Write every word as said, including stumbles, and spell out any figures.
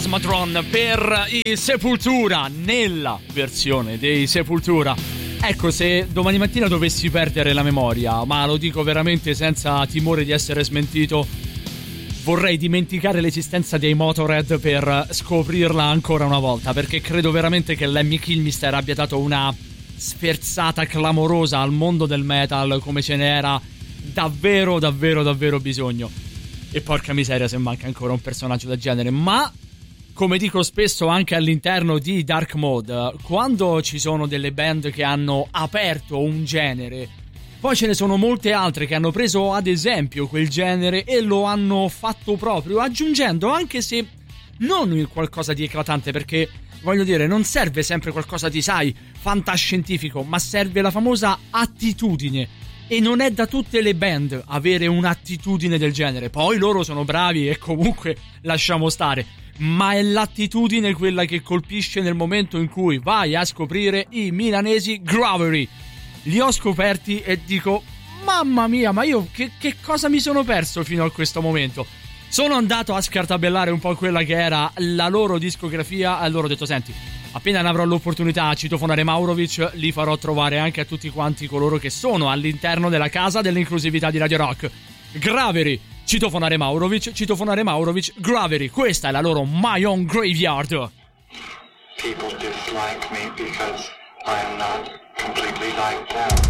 Matron per i Sepultura, nella versione dei Sepultura. Ecco, se domani mattina dovessi perdere la memoria, ma lo dico veramente senza timore di essere smentito, vorrei dimenticare l'esistenza dei Motorhead per scoprirla ancora una volta, perché credo veramente che Lemmy Kilmister abbia dato una sferzata clamorosa al mondo del metal come ce n'era davvero davvero davvero bisogno. E porca miseria se manca ancora un personaggio del genere. Ma come dico spesso anche all'interno di Dark Mode, quando ci sono delle band che hanno aperto un genere, poi ce ne sono molte altre che hanno preso ad esempio quel genere e lo hanno fatto proprio, aggiungendo, anche se non qualcosa di eclatante, perché voglio dire, non serve sempre qualcosa di, sai, fantascientifico, ma serve la famosa attitudine. E non è da tutte le band avere un'attitudine del genere. Poi loro sono bravi e comunque lasciamo stare, ma è l'attitudine quella che colpisce nel momento in cui vai a scoprire i milanesi Gravity. Li ho scoperti e dico, mamma mia, ma io che, che cosa mi sono perso fino a questo momento? Sono andato a scartabellare un po' quella che era la loro discografia e loro ho detto, senti, appena ne avrò l'opportunità a citofonare Maurovic, li farò trovare anche a tutti quanti coloro che sono all'interno della casa dell'inclusività di Radio Rock. Gravity, citofonare Maurovic, citofonare Maurovic, Gravity, questa è la loro My Own Graveyard. People dislike me because I am not completely like them.